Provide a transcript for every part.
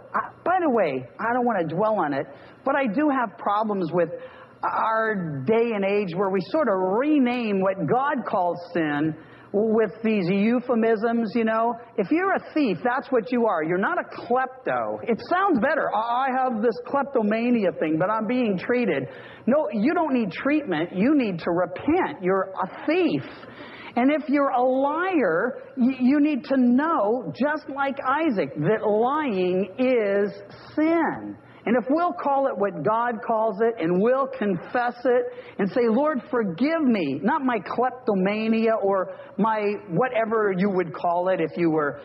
By the way, I don't want to dwell on it, but I do have problems with our day and age where we sort of rename what God calls sin with these euphemisms, you know. If you're a thief, that's what you are. You're not a klepto. It sounds better. I have this kleptomania thing, but I'm being treated. No, you don't need treatment. You need to repent. You're a thief. And if you're a liar, you need to know, just like Isaac, that lying is sin. And if we'll call it what God calls it, and we'll confess it and say, Lord, forgive me, not my kleptomania or my whatever you would call it if you were,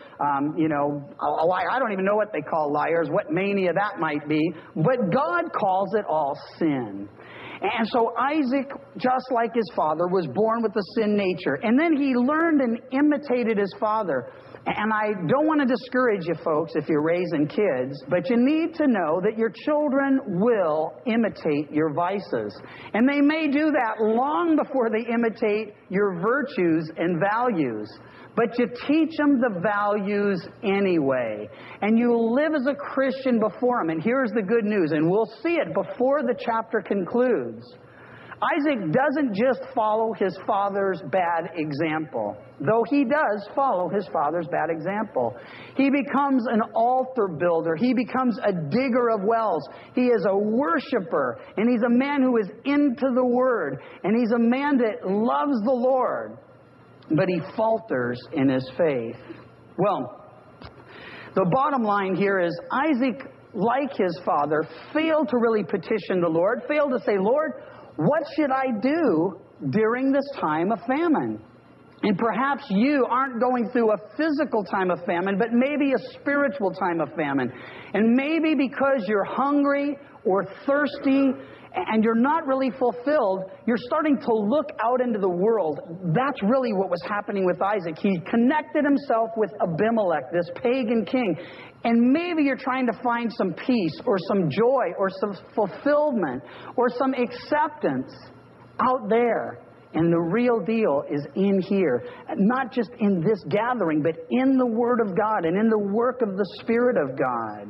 a liar. I don't even know what they call liars, what mania that might be. But God calls it all sin. And so Isaac, just like his father, was born with a sin nature. And then he learned and imitated his father. And I don't want to discourage you folks if you're raising kids, but you need to know that your children will imitate your vices. And they may do that long before they imitate your virtues and values. But you teach them the values anyway. And you live as a Christian before them. And here's the good news, and we'll see it before the chapter concludes. Isaac doesn't just follow his father's bad example, though he does follow his father's bad example. He becomes an altar builder. He becomes a digger of wells. He is a worshiper, and he's a man who is into the Word, and he's a man that loves the Lord, but he falters in his faith. Well, the bottom line here is Isaac, like his father, failed to really petition the Lord, failed to say, Lord, what should I do during this time of famine? And perhaps you aren't going through a physical time of famine, but maybe a spiritual time of famine. And maybe because you're hungry or thirsty and you're not really fulfilled, you're starting to look out into the world. That's really what was happening with Isaac. He connected himself with Abimelech, this pagan king. And maybe you're trying to find some peace or some joy or some fulfillment or some acceptance out there. And the real deal is in here. Not just in this gathering, but in the Word of God and in the work of the Spirit of God.